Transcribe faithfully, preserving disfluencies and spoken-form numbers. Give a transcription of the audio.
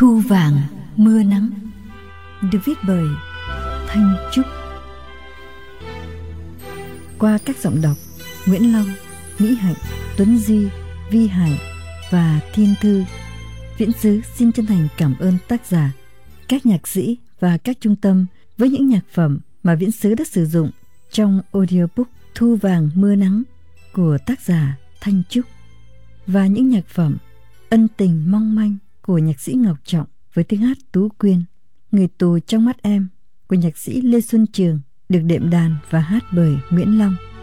Thu vàng mưa nắng, được viết bởi Thanh Trúc. Qua các giọng đọc Nguyễn Long, Mỹ Hạnh, Tuấn Di, Vi Hải và Thiên Thư, Viễn Xứ xin chân thành cảm ơn tác giả, các nhạc sĩ và các trung tâm với những nhạc phẩm mà Viễn Xứ đã sử dụng trong audiobook Thu vàng mưa nắng của tác giả Thanh Trúc, và những nhạc phẩm Ân tình mong manh của nhạc sĩ Ngọc Trọng với tiếng hát Tú Quyên, Người tù trong mắt em của nhạc sĩ Lê Xuân Trường được đệm đàn và hát bởi Nguyễn Long.